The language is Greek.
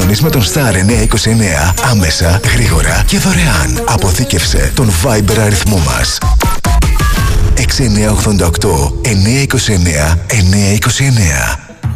Επικοινωνείς με τον Star 929 άμεσα, γρήγορα και δωρεάν. Αποθήκευσε τον Viber αριθμό μας. 6988 929 929.